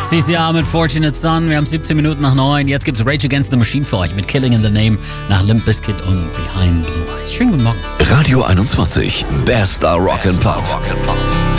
CCR mit Fortunate Son. Wir haben 17 Minuten nach 9. Jetzt gibt's Rage Against the Machine für euch mit Killing in the Name nach Limp Bizkit und Behind Blue Eyes. Schönen guten Morgen. Radio 21, bester Rock and Pop.